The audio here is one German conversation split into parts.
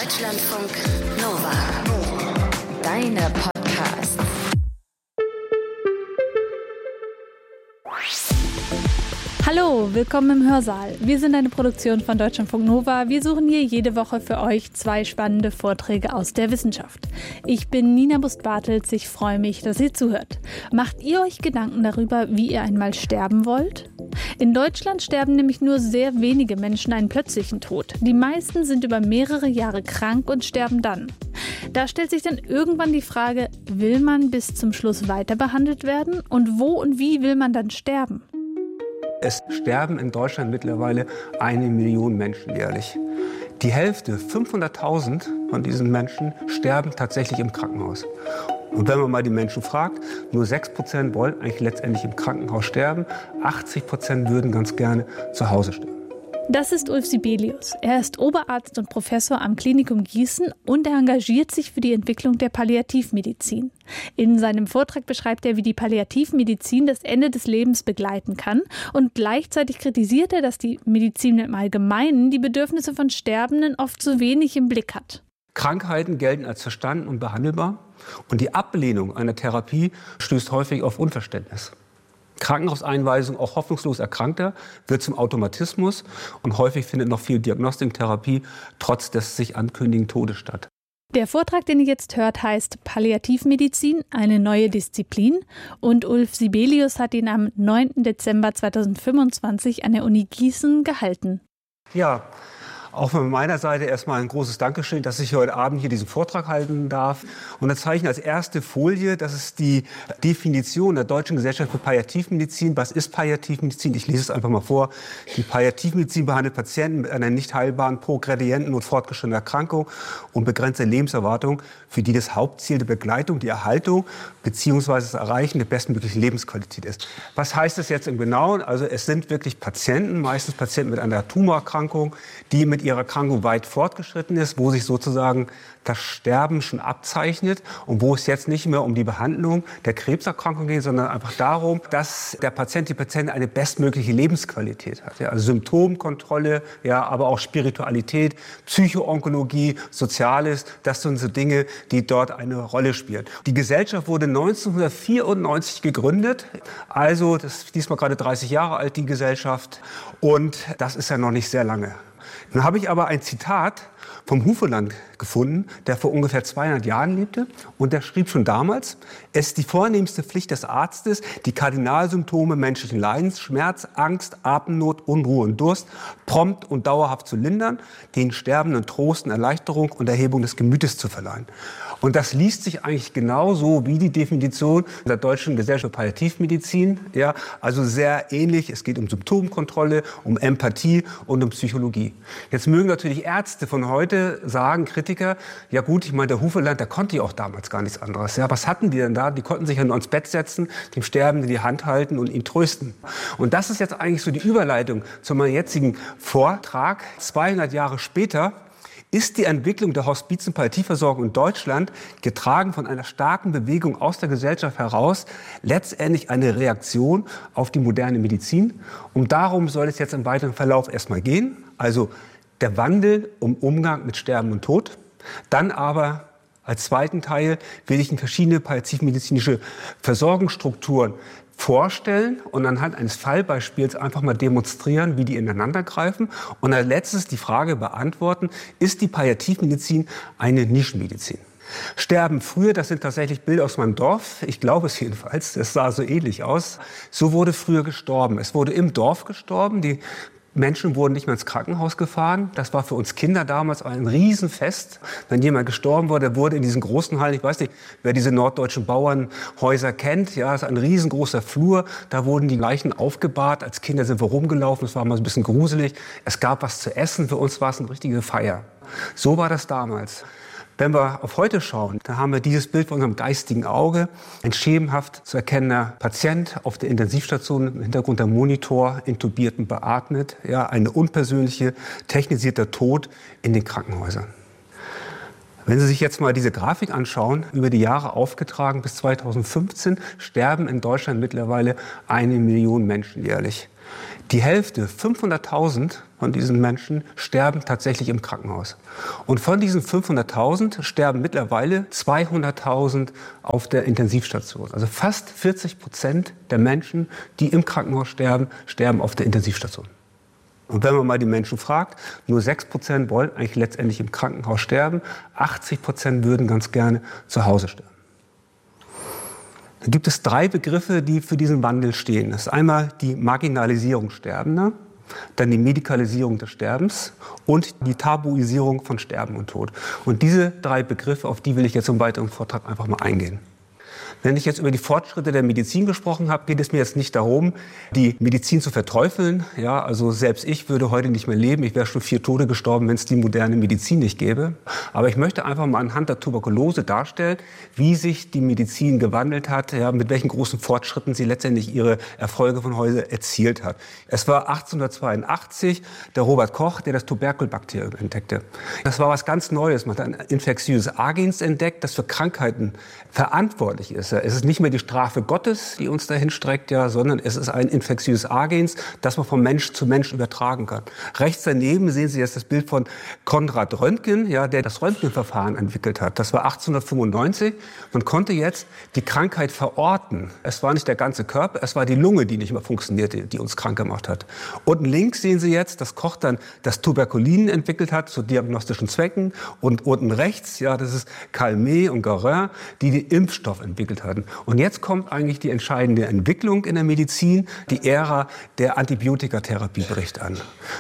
Deutschlandfunk Nova. Deine Podcasts. Hallo, willkommen im Hörsaal. Wir sind eine Produktion von Deutschlandfunk Nova. Wir suchen hier jede Woche für euch 2 spannende Vorträge aus der Wissenschaft. Ich bin Nina Bust-Bartels. Ich freue mich, dass ihr zuhört. Macht ihr euch Gedanken darüber, wie ihr einmal sterben wollt? In Deutschland sterben nämlich nur sehr wenige Menschen einen plötzlichen Tod. Die meisten sind über mehrere Jahre krank und sterben dann. Da stellt sich dann irgendwann die Frage, will man bis zum Schluss weiter behandelt werden? Und wo und wie will man dann sterben? Es sterben in Deutschland mittlerweile 1 Million Menschen jährlich. Die Hälfte, 500.000 von diesen Menschen, sterben tatsächlich im Krankenhaus. Und wenn man mal die Menschen fragt, nur 6% wollen eigentlich letztendlich im Krankenhaus sterben. 80% würden ganz gerne zu Hause sterben. Das ist Ulf Sibelius. Er ist Oberarzt und Professor am Klinikum Gießen und er engagiert sich für die Entwicklung der Palliativmedizin. In seinem Vortrag beschreibt er, wie die Palliativmedizin das Ende des Lebens begleiten kann und gleichzeitig kritisiert er, dass die Medizin im Allgemeinen die Bedürfnisse von Sterbenden oft zu wenig im Blick hat. Krankheiten gelten als verstanden und behandelbar und die Ablehnung einer Therapie stößt häufig auf Unverständnis. Krankenhauseinweisung auch hoffnungslos Erkrankter wird zum Automatismus und häufig findet noch viel Diagnostik und Therapie trotz des sich ankündigenden Todes statt. Der Vortrag, den ihr jetzt hört, heißt Palliativmedizin, eine neue Disziplin und Ulf Sibelius hat ihn am 9. Dezember 2025 an der Uni Gießen gehalten. Ja, auch von meiner Seite erstmal ein großes Dankeschön, dass ich heute Abend hier diesen Vortrag halten darf. Und da zeichne ich als erste Folie, das ist die Definition der Deutschen Gesellschaft für Palliativmedizin. Was ist Palliativmedizin? Ich lese es einfach mal vor. Die Palliativmedizin behandelt Patienten mit einer nicht heilbaren, progredienten und fortgeschrittenen Erkrankung und begrenzter Lebenserwartung, für die das Hauptziel der Begleitung, die Erhaltung bzw. das Erreichen der bestmöglichen Lebensqualität ist. Was heißt das jetzt im Genauen? Also es sind wirklich Patienten, meistens Patienten mit einer Tumorerkrankung, die mit ihrer Erkrankung weit fortgeschritten ist, wo sich sozusagen das Sterben schon abzeichnet und wo es jetzt nicht mehr um die Behandlung der Krebserkrankung geht, sondern einfach darum, dass der Patient, die Patientin eine bestmögliche Lebensqualität hat. Ja, also Symptomkontrolle, ja, aber auch Spiritualität, Psychoonkologie, Soziales, das sind so Dinge, die dort eine Rolle spielen. Die Gesellschaft wurde 1994 gegründet, also das ist diesmal gerade 30 Jahre alt, die Gesellschaft, und das ist ja noch nicht sehr lange. Nun habe ich aber ein Zitat vom Hufeland gefunden, der vor ungefähr 200 Jahren lebte. Und der schrieb schon damals, es ist die vornehmste Pflicht des Arztes, die Kardinalsymptome menschlichen Leidens, Schmerz, Angst, Atemnot, Unruhe und Durst prompt und dauerhaft zu lindern, den Sterbenden Trost und Erleichterung und Erhebung des Gemütes zu verleihen. Und das liest sich eigentlich genauso wie die Definition der Deutschen Gesellschaft für Palliativmedizin. Ja, also sehr ähnlich. Es geht um Symptomkontrolle, um Empathie und um Psychologie. Jetzt mögen natürlich Ärzte von heute sagen, Kritiker, ja gut, ich meine, der Hufeland, der konnte ja auch damals gar nichts anderes. Ja, was hatten die denn da? Die konnten sich ja nur ans Bett setzen, dem Sterbenden die Hand halten und ihn trösten. Und das ist jetzt eigentlich so die Überleitung zu meinem jetzigen Vortrag. 200 Jahre später ist die Entwicklung der Hospiz- und Palliativversorgung in Deutschland, getragen von einer starken Bewegung aus der Gesellschaft heraus, letztendlich eine Reaktion auf die moderne Medizin. Und darum soll es jetzt im weiteren Verlauf erstmal gehen. Also der Wandel im Umgang mit Sterben und Tod. Dann aber als zweiten Teil will ich Ihnen verschiedene palliativmedizinische Versorgungsstrukturen vorstellen und anhand eines Fallbeispiels einfach mal demonstrieren, wie die ineinander greifen. Und als letztes die Frage beantworten, ist die Palliativmedizin eine Nischenmedizin? Sterben früher, das sind tatsächlich Bilder aus meinem Dorf. Ich glaube es jedenfalls, das sah so ähnlich aus. So wurde früher gestorben. Es wurde im Dorf gestorben. Die Menschen wurden nicht mehr ins Krankenhaus gefahren. Das war für uns Kinder damals ein Riesenfest. Wenn jemand gestorben wurde, der wurde in diesen großen Hallen, ich weiß nicht, wer diese norddeutschen Bauernhäuser kennt, ja, das ist ein riesengroßer Flur. Da wurden die Leichen aufgebahrt. Als Kinder sind wir rumgelaufen. Das war mal so ein bisschen gruselig. Es gab was zu essen. Für uns war es eine richtige Feier. So war das damals. Wenn wir auf heute schauen, dann haben wir dieses Bild vor unserem geistigen Auge. Ein schemenhaft zu erkennender Patient auf der Intensivstation, im Hintergrund der Monitor, intubiert und beatmet. Ja, eine unpersönliche, technisierter Tod in den Krankenhäusern. Wenn Sie sich jetzt mal diese Grafik anschauen, über die Jahre aufgetragen bis 2015, sterben in Deutschland mittlerweile 1 Million Menschen jährlich. Die Hälfte, 500.000 von diesen Menschen sterben tatsächlich im Krankenhaus. Und von diesen 500.000 sterben mittlerweile 200.000 auf der Intensivstation. Also fast 40% der Menschen, die im Krankenhaus sterben, sterben auf der Intensivstation. Und wenn man mal die Menschen fragt, nur 6% wollen eigentlich letztendlich im Krankenhaus sterben, 80% würden ganz gerne zu Hause sterben. Da gibt es 3 Begriffe, die für diesen Wandel stehen. Das ist einmal die Marginalisierung Sterbender, dann die Medikalisierung des Sterbens und die Tabuisierung von Sterben und Tod. Und diese 3 Begriffe, auf die will ich jetzt im weiteren Vortrag einfach mal eingehen. Wenn ich jetzt über die Fortschritte der Medizin gesprochen habe, geht es mir jetzt nicht darum, die Medizin zu verteufeln. Ja, also selbst ich würde heute nicht mehr leben. Ich wäre schon 4 Tode gestorben, wenn es die moderne Medizin nicht gäbe. Aber ich möchte einfach mal anhand der Tuberkulose darstellen, wie sich die Medizin gewandelt hat, ja, mit welchen großen Fortschritten sie letztendlich ihre Erfolge von heute erzielt hat. Es war 1882 der Robert Koch, der das Tuberkelbakterium entdeckte. Das war was ganz Neues. Man hat ein infektiöses Agens entdeckt, das für Krankheiten verantwortlich ist. Es ist nicht mehr die Strafe Gottes, die uns dahin streckt, ja, sondern es ist ein infektiöses Agens, das man von Mensch zu Mensch übertragen kann. Rechts daneben sehen Sie jetzt das Bild von Konrad Röntgen, ja, der das Röntgenverfahren entwickelt hat. Das war 1895. Man konnte jetzt die Krankheit verorten. Es war nicht der ganze Körper, es war die Lunge, die nicht mehr funktionierte, die uns krank gemacht hat. Unten links sehen Sie jetzt, dass Koch dann das Tuberkulin entwickelt hat zu diagnostischen Zwecken. Und unten rechts, ja, das ist Calmet und Guérin, die den Impfstoff entwickelt hatten. Und jetzt kommt eigentlich die entscheidende Entwicklung in der Medizin. Die Ära der Antibiotikatherapie bricht an.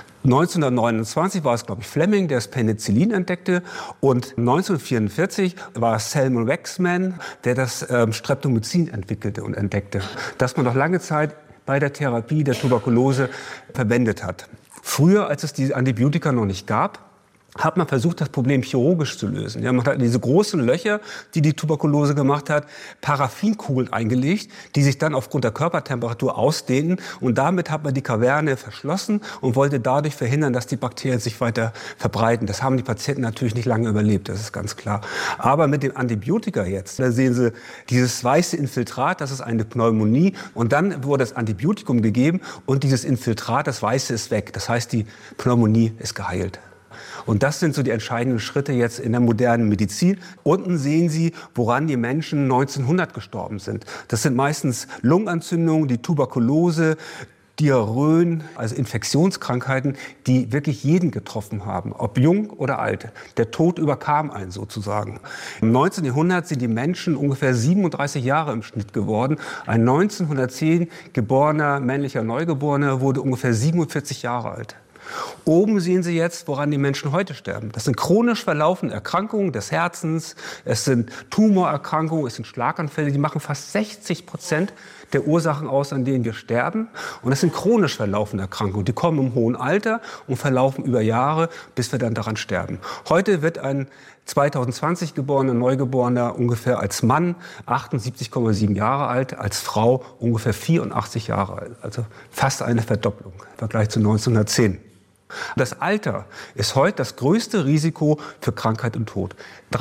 1929 war es, glaube ich, Fleming, der das Penicillin entdeckte. Und 1944 war es Salmon Waxman, der das Streptomycin entwickelte und entdeckte, das man noch lange Zeit bei der Therapie der Tuberkulose verwendet hat. Früher, als es die Antibiotika noch nicht gab, hat man versucht, das Problem chirurgisch zu lösen. Ja, man hat diese großen Löcher, die die Tuberkulose gemacht hat, Paraffinkugeln eingelegt, die sich dann aufgrund der Körpertemperatur ausdehnten. Und damit hat man die Kaverne verschlossen und wollte dadurch verhindern, dass die Bakterien sich weiter verbreiten. Das haben die Patienten natürlich nicht lange überlebt, das ist ganz klar. Aber mit dem Antibiotika jetzt, da sehen Sie dieses weiße Infiltrat, das ist eine Pneumonie. Und dann wurde das Antibiotikum gegeben und dieses Infiltrat, das Weiße, ist weg. Das heißt, die Pneumonie ist geheilt. Und das sind so die entscheidenden Schritte jetzt in der modernen Medizin. Unten sehen Sie, woran die Menschen 1900 gestorben sind. Das sind meistens Lungenentzündungen, die Tuberkulose, Diarrhön, also Infektionskrankheiten, die wirklich jeden getroffen haben, ob jung oder alt. Der Tod überkam einen sozusagen. Im 19. Jahrhundert sind die Menschen ungefähr 37 Jahre im Schnitt geworden. Ein 1910 geborener männlicher Neugeborener wurde ungefähr 47 Jahre alt. Oben sehen Sie jetzt, woran die Menschen heute sterben. Das sind chronisch verlaufende Erkrankungen des Herzens, es sind Tumorerkrankungen, es sind Schlaganfälle, die machen fast 60% der Ursachen aus, an denen wir sterben. Und es sind chronisch verlaufende Erkrankungen, die kommen im hohen Alter und verlaufen über Jahre, bis wir dann daran sterben. Heute wird ein 2020 geborener Neugeborener ungefähr als Mann 78,7 Jahre alt, als Frau ungefähr 84 Jahre alt. Also fast eine Verdopplung im Vergleich zu 1910. Das Alter ist heute das größte Risiko für Krankheit und Tod.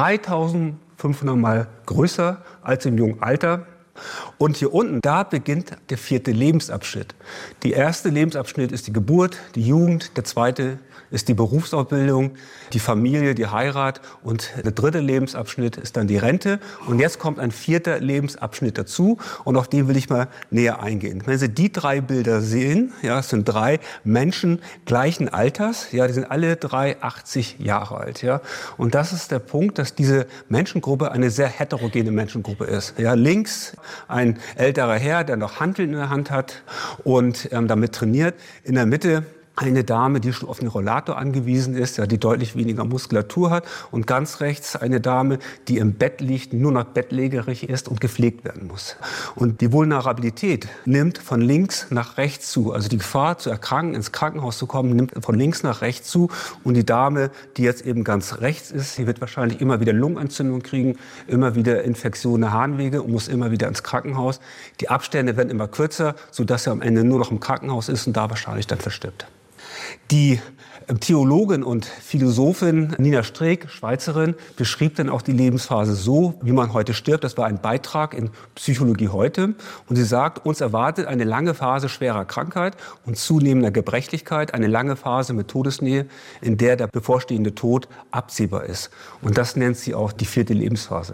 3.500 Mal größer als im jungen Alter. Und hier unten, da beginnt der 4. Lebensabschnitt. Der erste Lebensabschnitt ist die Geburt, die Jugend, der zweite ist die Berufsausbildung, die Familie, die Heirat und der 3. Lebensabschnitt ist dann die Rente. Und jetzt kommt ein 4. Lebensabschnitt dazu und auf den will ich mal näher eingehen. Wenn Sie die 3 Bilder sehen, ja, es sind 3 Menschen gleichen Alters, ja, die sind alle 80 Jahre alt, ja. Und das ist der Punkt, dass diese Menschengruppe eine sehr heterogene Menschengruppe ist. Ja, links ein älterer Herr, der noch Hanteln in der Hand hat und damit trainiert. In der Mitte eine Dame, die schon auf den Rollator angewiesen ist, ja, die deutlich weniger Muskulatur hat. Und ganz rechts eine Dame, die im Bett liegt, nur noch bettlägerig ist und gepflegt werden muss. Und die Vulnerabilität nimmt von links nach rechts zu. Also die Gefahr zu erkranken, ins Krankenhaus zu kommen, nimmt von links nach rechts zu. Und die Dame, die jetzt eben ganz rechts ist, die wird wahrscheinlich immer wieder Lungenentzündung kriegen, immer wieder Infektionen der Harnwege und muss immer wieder ins Krankenhaus. Die Abstände werden immer kürzer, sodass er am Ende nur noch im Krankenhaus ist und da wahrscheinlich dann verstirbt. Die Theologin und Philosophin Nina Streeck, Schweizerin, beschrieb dann auch die Lebensphase so, wie man heute stirbt. Das war ein Beitrag in Psychologie heute. Und sie sagt, uns erwartet eine lange Phase schwerer Krankheit und zunehmender Gebrechlichkeit, eine lange Phase mit Todesnähe, in der der bevorstehende Tod absehbar ist. Und das nennt sie auch die 4. Lebensphase.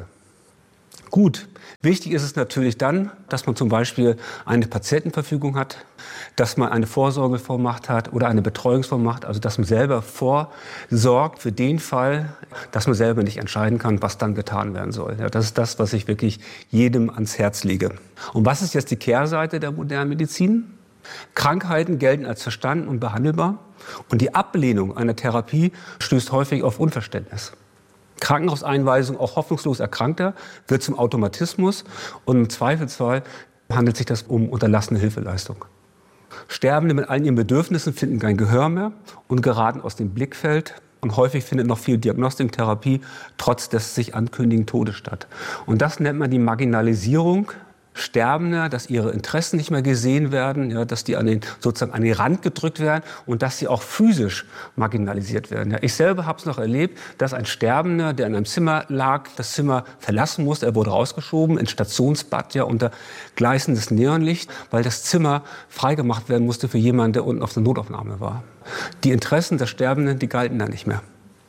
Gut, wichtig ist es natürlich dann, dass man zum Beispiel eine Patientenverfügung hat, dass man eine Vorsorgevollmacht hat oder eine Betreuungsvollmacht, also dass man selber vorsorgt für den Fall, dass man selber nicht entscheiden kann, was dann getan werden soll. Ja, das ist das, was ich wirklich jedem ans Herz lege. Und was ist jetzt die Kehrseite der modernen Medizin? Krankheiten gelten als verstanden und behandelbar und die Ablehnung einer Therapie stößt häufig auf Unverständnis. Krankenhauseinweisung auch hoffnungslos Erkrankter wird zum Automatismus und im Zweifelsfall handelt sich das um unterlassene Hilfeleistung. Sterbende mit allen ihren Bedürfnissen finden kein Gehör mehr und geraten aus dem Blickfeld. Und häufig findet noch viel Diagnostik und Therapie trotz des sich ankündigenden Todes statt. Und das nennt man die Marginalisierung Sterbender, dass ihre Interessen nicht mehr gesehen werden, ja, dass die sozusagen an den Rand gedrückt werden und dass sie auch physisch marginalisiert werden. Ja, ich selber habe es noch erlebt, dass ein Sterbender, der in einem Zimmer lag, das Zimmer verlassen musste. Er wurde rausgeschoben ins Stationsbad, ja, unter gleißendes Neonlicht, weil das Zimmer freigemacht werden musste für jemanden, der unten auf der Notaufnahme war. Die Interessen der Sterbenden, die galten da nicht mehr.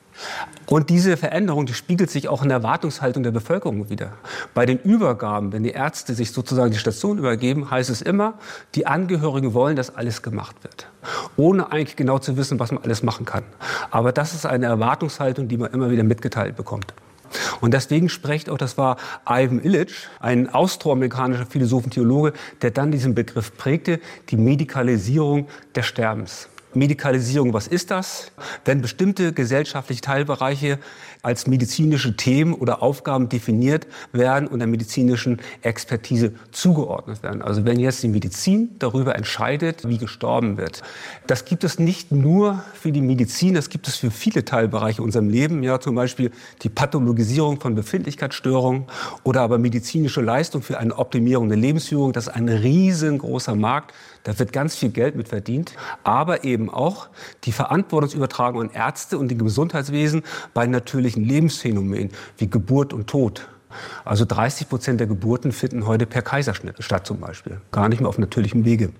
Und diese Veränderung, die spiegelt sich auch in der Erwartungshaltung der Bevölkerung wider. Bei den Übergaben, wenn die Ärzte sich sozusagen die Station übergeben, heißt es immer, die Angehörigen wollen, dass alles gemacht wird. Ohne eigentlich genau zu wissen, was man alles machen kann. Aber das ist eine Erwartungshaltung, die man immer wieder mitgeteilt bekommt. Und deswegen spricht auch, das war Ivan Illich, ein austroamerikanischer Philosoph und Theologe, der dann diesen Begriff prägte, die Medikalisierung des Sterbens. Medikalisierung, was ist das? Wenn bestimmte gesellschaftliche Teilbereiche als medizinische Themen oder Aufgaben definiert werden und der medizinischen Expertise zugeordnet werden. Also wenn jetzt die Medizin darüber entscheidet, wie gestorben wird. Das gibt es nicht nur für die Medizin, das gibt es für viele Teilbereiche in unserem Leben. Ja, zum Beispiel die Pathologisierung von Befindlichkeitsstörungen oder aber medizinische Leistung für eine Optimierung der Lebensführung. Das ist ein riesengroßer Markt. Da wird ganz viel Geld mit verdient. Aber eben auch die Verantwortungsübertragung an Ärzte und dem Gesundheitswesen bei natürlichen Lebensphänomenen wie Geburt und Tod. Also 30% der Geburten finden heute per Kaiserschnitt statt zum Beispiel. Gar nicht mehr auf natürlichem Wege.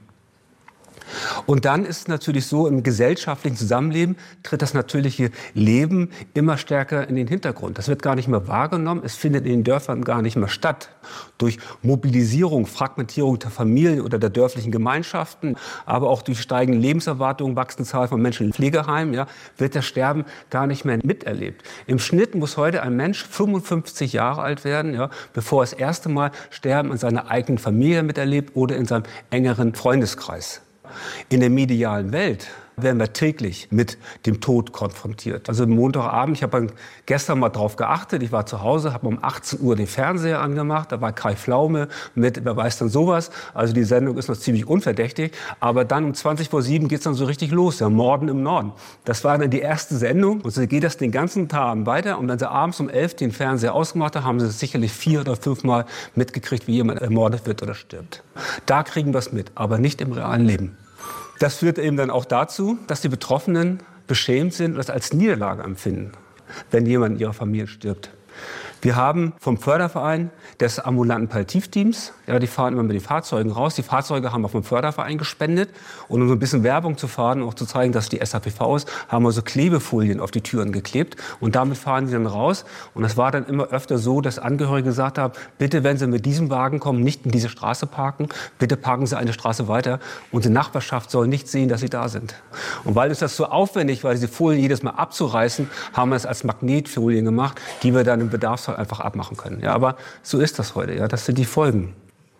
Und dann ist es natürlich so, im gesellschaftlichen Zusammenleben tritt das natürliche Leben immer stärker in den Hintergrund. Das wird gar nicht mehr wahrgenommen, es findet in den Dörfern gar nicht mehr statt. Durch Mobilisierung, Fragmentierung der Familien oder der dörflichen Gemeinschaften, aber auch durch steigende Lebenserwartungen, wachsende Zahl von Menschen in Pflegeheimen, ja, wird das Sterben gar nicht mehr miterlebt. Im Schnitt muss heute ein Mensch 55 Jahre alt werden, ja, bevor er das erste Mal Sterben in seiner eigenen Familie miterlebt oder in seinem engeren Freundeskreis. In der medialen Welt werden wir täglich mit dem Tod konfrontiert. Also Montagabend, ich habe gestern mal drauf geachtet, ich war zu Hause, habe um 18 Uhr den Fernseher angemacht, da war Kai Pflaume mit Wer weiß dann sowas. Also die Sendung ist noch ziemlich unverdächtig, aber dann um 20:07 geht es dann so richtig los, ja, Morden im Norden. Das war dann die erste Sendung und so geht das den ganzen Tag weiter und wenn sie abends um 11 den Fernseher ausgemacht haben, haben sie sicherlich 4 oder 5 Mal mitgekriegt, wie jemand ermordet wird oder stirbt. Da kriegen wir es mit, aber nicht im realen Leben. Das führt eben dann auch dazu, dass die Betroffenen beschämt sind und das als Niederlage empfinden, wenn jemand in ihrer Familie stirbt. Wir haben vom Förderverein des ambulanten Palliativteams, ja, die fahren immer mit den Fahrzeugen raus. Die Fahrzeuge haben wir vom Förderverein gespendet. Und um so ein bisschen Werbung zu fahren und auch zu zeigen, dass die SAPV ist, haben wir so Klebefolien auf die Türen geklebt. Und damit fahren die dann raus. Und es war dann immer öfter so, dass Angehörige gesagt haben, bitte, wenn Sie mit diesem Wagen kommen, nicht in diese Straße parken. Bitte parken Sie eine Straße weiter. Unsere Nachbarschaft soll nicht sehen, dass Sie da sind. Und weil uns das so aufwendig war, diese Folien jedes Mal abzureißen, haben wir es als Magnetfolien gemacht, die wir dann im Bedarfsfall einfach abmachen können. Ja, aber so ist das heute. Ja, das sind die Folgen.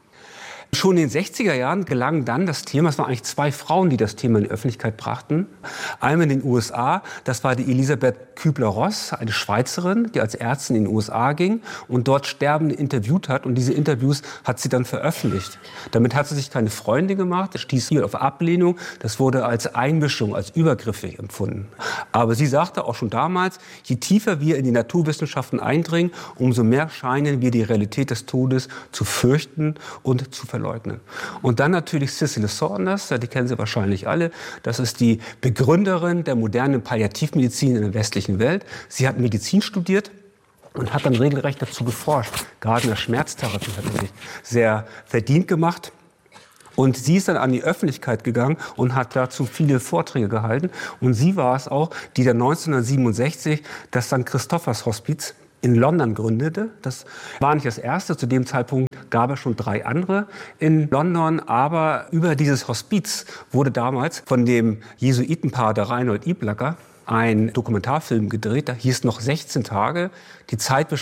Schon in den 60er Jahren gelang dann das Thema, es waren eigentlich 2 Frauen, die das Thema in die Öffentlichkeit brachten. Einmal in den USA, das war die Elisabeth Kübler-Ross, eine Schweizerin, die als Ärztin in den USA ging und dort Sterbende interviewt hat. Und diese Interviews hat sie dann veröffentlicht. Damit hat sie sich keine Freunde gemacht, das stieß hier auf Ablehnung. Das wurde als Einmischung, als übergriffig empfunden. Aber sie sagte auch schon damals, je tiefer wir in die Naturwissenschaften eindringen, umso mehr scheinen wir die Realität des Todes zu fürchten und zu verleugnen. verleugnen. Und dann natürlich Cicely Saunders, die kennen Sie wahrscheinlich alle. Das ist die Begründerin der modernen Palliativmedizin in der westlichen Welt. Sie hat Medizin studiert und hat dann regelrecht dazu geforscht. Gerade in der Schmerztherapie hat sie sich sehr verdient gemacht. Und sie ist dann an die Öffentlichkeit gegangen und hat dazu viele Vorträge gehalten. Und sie war es auch, die dann 1967 das St. Christophers Hospiz in London gründete. Das war nicht das erste. Zu dem Zeitpunkt gab es schon 3 andere in London. Aber über dieses Hospiz wurde damals von dem Jesuitenpater Reinhold Iblacker ein Dokumentarfilm gedreht, der hieß noch 16 Tage. Die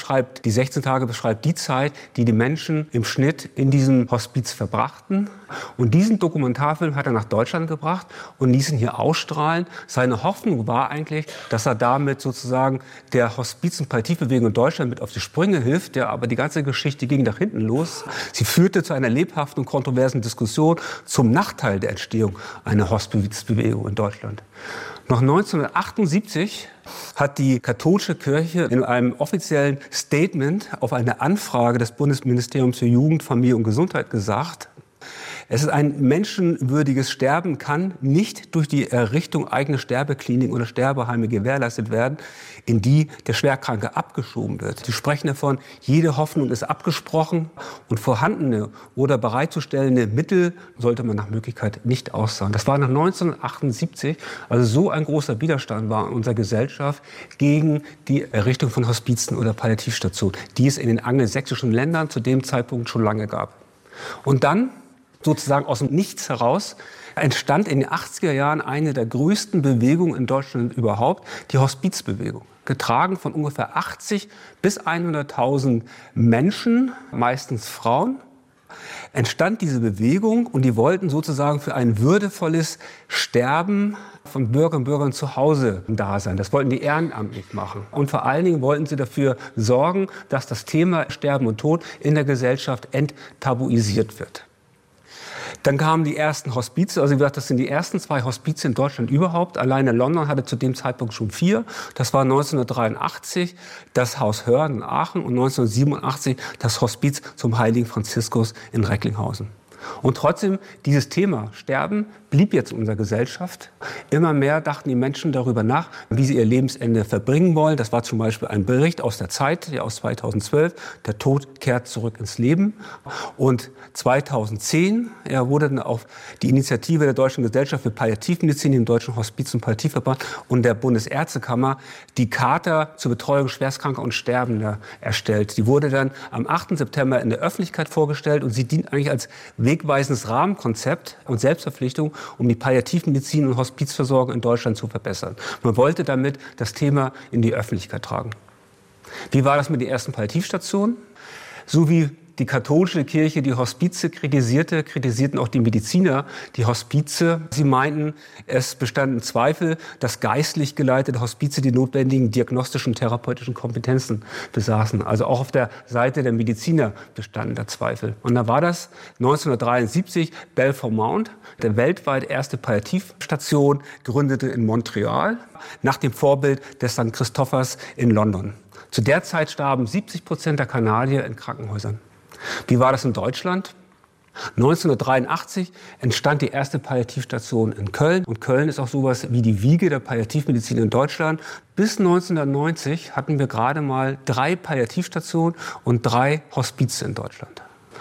16 Tage beschreibt die Zeit, die die Menschen im Schnitt in diesem Hospiz verbrachten. Und diesen Dokumentarfilm hat er nach Deutschland gebracht und ließ ihn hier ausstrahlen. Seine Hoffnung war eigentlich, dass er damit sozusagen der Hospiz- und Palliativbewegung in Deutschland mit auf die Sprünge hilft. Ja, aber die ganze Geschichte ging nach hinten los. Sie führte zu einer lebhaften und kontroversen Diskussion zum Nachteil der Entstehung einer Hospizbewegung in Deutschland. Noch 1978 hat die katholische Kirche in einem offiziellen Statement auf eine Anfrage des Bundesministeriums für Jugend, Familie und Gesundheit gesagt, es ist ein menschenwürdiges Sterben kann nicht durch die Errichtung eigener Sterbekliniken oder Sterbeheime gewährleistet werden, in die der Schwerkranke abgeschoben wird. Sie sprechen davon, jede Hoffnung ist abgesprochen und vorhandene oder bereitzustellende Mittel sollte man nach Möglichkeit nicht aussagen. Das war nach 1978, also so ein großer Widerstand war in unserer Gesellschaft gegen die Errichtung von Hospizen oder Palliativstationen, die es in den angelsächsischen Ländern zu dem Zeitpunkt schon lange gab. Und dann sozusagen aus dem Nichts heraus entstand in den 80er Jahren eine der größten Bewegungen in Deutschland überhaupt, die Hospizbewegung. Getragen von ungefähr 80 bis 100.000 Menschen, meistens Frauen, entstand diese Bewegung und die wollten sozusagen für ein würdevolles Sterben von Bürgerinnen und Bürgern zu Hause da sein. Das wollten die ehrenamtlich machen. Und vor allen Dingen wollten sie dafür sorgen, dass das Thema Sterben und Tod in der Gesellschaft enttabuisiert wird. Dann kamen die ersten Hospize, also wie gesagt, das sind die ersten 2 Hospize in Deutschland überhaupt. Alleine London hatte zu dem Zeitpunkt schon 4. Das war 1983 das Haus Hörn in Aachen und 1987 das Hospiz zum Heiligen Franziskus in Recklinghausen. Und trotzdem, dieses Thema Sterben blieb jetzt in unserer Gesellschaft. Immer mehr dachten die Menschen darüber nach, wie sie ihr Lebensende verbringen wollen. Das war zum Beispiel ein Bericht aus der Zeit, aus 2012. Der Tod kehrt zurück ins Leben. Und 2010 wurde dann auf die Initiative der Deutschen Gesellschaft für Palliativmedizin, dem Deutschen Hospiz- und Palliativverband und der Bundesärztekammer die Charta zur Betreuung Schwerstkranker und Sterbender erstellt. Die wurde dann am 8. September in der Öffentlichkeit vorgestellt und sie dient eigentlich als wegweisendes Rahmenkonzept und Selbstverpflichtung, um die Palliativmedizin und Hospizversorgung in Deutschland zu verbessern. Man wollte damit das Thema in die Öffentlichkeit tragen. Wie war das mit den ersten Palliativstationen? So wie die katholische Kirche die Hospize kritisierte, kritisierten auch die Mediziner die Hospize. Sie meinten, es bestanden Zweifel, dass geistlich geleitete Hospize die notwendigen diagnostischen und therapeutischen Kompetenzen besaßen. Also auch auf der Seite der Mediziner bestanden da Zweifel. Und da war das 1973 Belfort Mount, der weltweit erste Palliativstation, gründete in Montreal, nach dem Vorbild des St. Christophers in London. Zu der Zeit starben 70% der Kanadier in Krankenhäusern. Wie war das in Deutschland? 1983 entstand die erste Palliativstation in Köln. Und Köln ist auch sowas wie die Wiege der Palliativmedizin in Deutschland. Bis 1990 hatten wir gerade mal 3 Palliativstationen und 3 Hospize in Deutschland.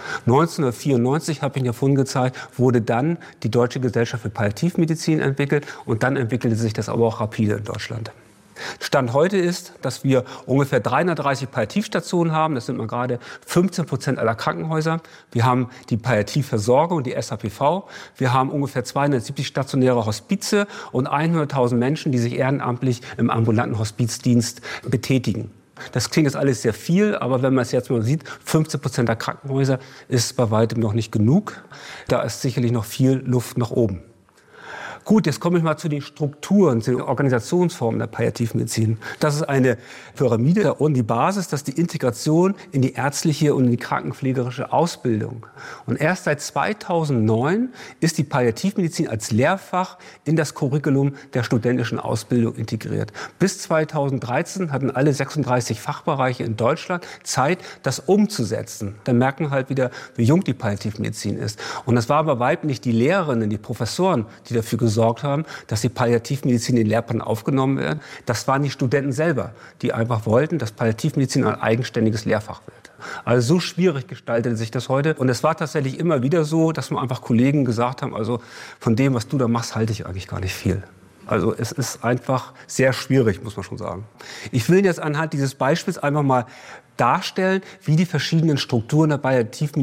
1994, habe ich Ihnen ja vorhin gezeigt, wurde dann die Deutsche Gesellschaft für Palliativmedizin entwickelt. Und dann entwickelte sich das aber auch rapide in Deutschland. Stand heute ist, dass wir ungefähr 330 Palliativstationen haben. Das sind mal gerade 15% aller Krankenhäuser. Wir haben die Palliativversorgung, die SHPV. Wir haben ungefähr 270 stationäre Hospize und 100.000 Menschen, die sich ehrenamtlich im ambulanten Hospizdienst betätigen. Das klingt jetzt alles sehr viel, aber wenn man es jetzt mal sieht, 15% der Krankenhäuser ist bei weitem noch nicht genug. Da ist sicherlich noch viel Luft nach oben. Gut, jetzt komme ich mal zu den Strukturen, zu den Organisationsformen der Palliativmedizin. Das ist eine Pyramide und die Basis, das ist die Integration in die ärztliche und in die krankenpflegerische Ausbildung. Und erst seit 2009 ist die Palliativmedizin als Lehrfach in das Curriculum der studentischen Ausbildung integriert. Bis 2013 hatten alle 36 Fachbereiche in Deutschland Zeit, das umzusetzen. Da merken halt wieder, wie jung die Palliativmedizin ist. Und das war aber weit nicht die Lehrerinnen, die Professoren, die dafür gesorgt haben, dass die Palliativmedizin in den Lehrplan aufgenommen wird. Das waren die Studenten selber, die einfach wollten, dass Palliativmedizin ein eigenständiges Lehrfach wird. Also so schwierig gestaltete sich das heute. Und es war tatsächlich immer wieder so, dass mir einfach Kollegen gesagt haben, also von dem, was du da machst, halte ich eigentlich gar nicht viel. Also es ist einfach sehr schwierig, muss man schon sagen. Ich will jetzt anhand dieses Beispiels einfach mal darstellen, wie die verschiedenen Strukturen der Palliativmedizin